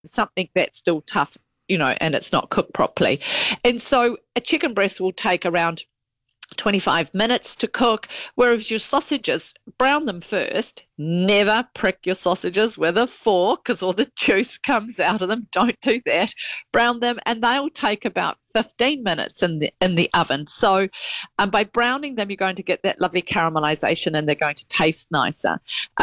something that's still tough, and it's not cooked properly. And so a chicken breast will take around 25 minutes to cook, whereas your sausages, brown them first. Never prick your sausages with a fork because all the juice comes out of them. Don't do that. Brown them, and they'll take about 15 minutes in the oven. So by browning them, you're going to get that lovely caramelization, and they're going to taste nicer.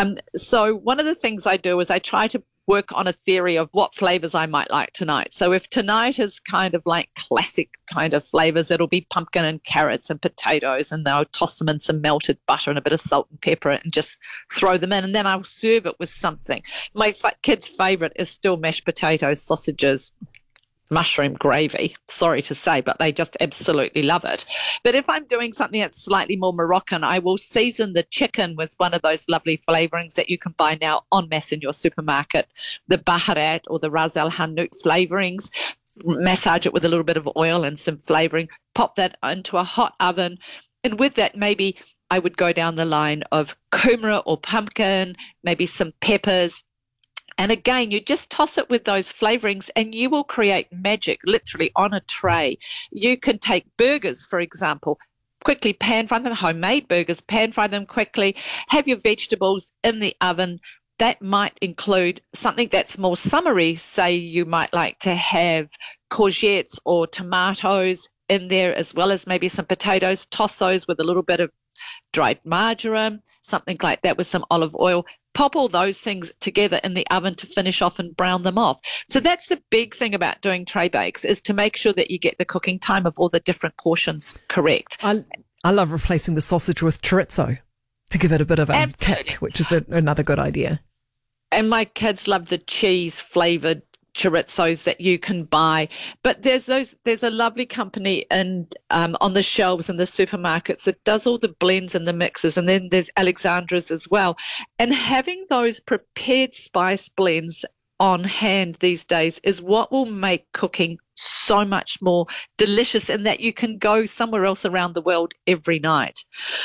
So one of the things I do is I try to work on a theory of what flavors I might like tonight. So if tonight is kind of like classic kind of flavors, it'll be pumpkin and carrots and potatoes, and I'll toss them in some melted butter and a bit of salt and pepper and just throw them in, and then I'll serve it with something. My kids' favorite is still mashed potatoes, sausages, mushroom gravy, sorry to say, but they just absolutely love it. But if I'm doing something that's slightly more Moroccan, I will season the chicken with one of those lovely flavorings that you can buy now en masse in your supermarket, the Baharat or the Ras El Hanout flavorings. Massage it with a little bit of oil and some flavoring, pop that into a hot oven, and with that maybe I would go down the line of kumara or pumpkin, maybe some peppers. And again, you just toss it with those flavorings and you will create magic literally on a tray. You can take burgers, for example, quickly pan fry them, homemade burgers, pan fry them quickly, have your vegetables in the oven. That might include something that's more summery. Say you might like to have courgettes or tomatoes in there, as well as maybe some potatoes. Toss those with a little bit of dried marjoram, something like that with some olive oil. Pop all those things together in the oven to finish off and brown them off. So that's the big thing about doing tray bakes, is to make sure that you get the cooking time of all the different portions correct. I love replacing the sausage with chorizo to give it a bit of a kick, which is another good idea. And my kids love the cheese flavoured chorizos that you can buy, but there's a lovely company and on the shelves in the supermarkets that does all the blends and the mixes, and then there's Alexandra's as well. And having those prepared spice blends on hand these days is what will make cooking so much more delicious, in that you can go somewhere else around the world every night.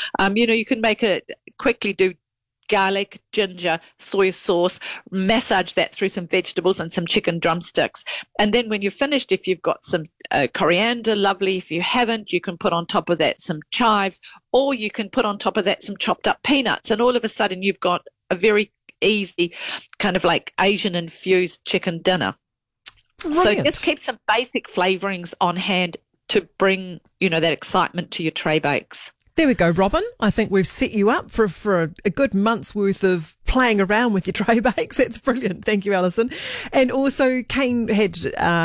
You can make it quickly, do garlic, ginger, soy sauce, massage that through some vegetables and some chicken drumsticks. And then when you're finished, if you've got some coriander, lovely. If you haven't, you can put on top of that some chives, or you can put on top of that some chopped up peanuts. And all of a sudden you've got a very easy kind of like Asian infused chicken dinner. Brilliant. So just keep some basic flavorings on hand to bring, that excitement to your tray bakes. There we go, Robin. I think we've set you up for a good month's worth of playing around with your tray bakes. That's brilliant. Thank you, Alison. And also, Kane had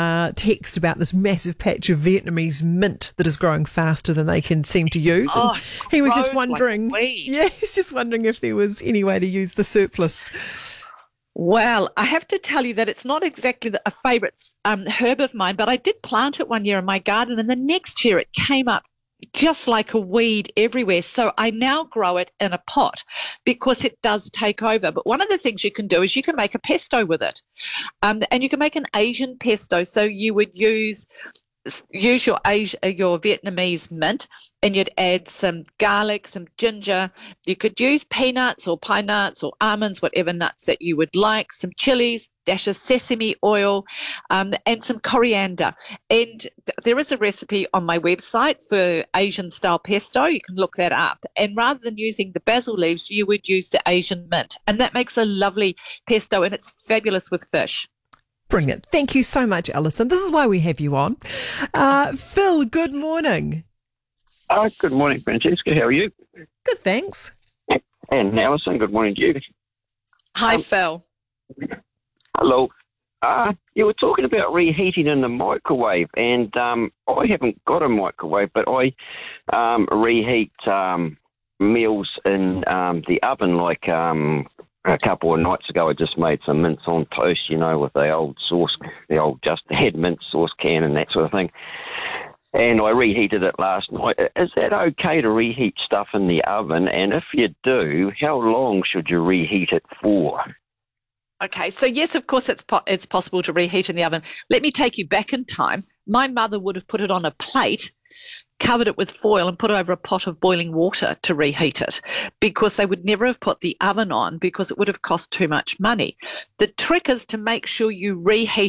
text about this massive patch of Vietnamese mint that is growing faster than they can seem to use. And he was just wondering, he's just wondering if there was any way to use the surplus. Well, I have to tell you that it's not exactly a favourite herb of mine, but I did plant it one year in my garden, and the next year it came up just like a weed everywhere. So I now grow it in a pot because it does take over. But one of the things you can do is you can make a pesto with it. And you can make an Asian pesto. So you would use your Vietnamese mint, and you'd add some garlic, some ginger. You could use peanuts or pine nuts or almonds, whatever nuts that you would like, some chilies, dash of sesame oil, and some coriander. And there is a recipe on my website for Asian style pesto. You can look that up. And rather than using the basil leaves, you would use the Asian mint. And that makes a lovely pesto, and it's fabulous with fish. Brilliant. Thank you so much, Alison. This is why we have you on. Phil, good morning. Good morning, Francesca. How are you? Good, thanks. And Alison, good morning to you. Hi, Phil. Hello. You were talking about reheating in the microwave, and I haven't got a microwave, but I reheat meals in the oven. Like a couple of nights ago, I just made some mince on toast, with the old sauce, the old Just Add mince sauce can and that sort of thing. And I reheated it last night. Is that okay to reheat stuff in the oven? And if you do, how long should you reheat it for? Okay, so yes, of course, it's possible to reheat in the oven. Let me take you back in time. My mother would have put it on a plate, covered it with foil and put it over a pot of boiling water to reheat it, because they would never have put the oven on because it would have cost too much money. The trick is to make sure you reheat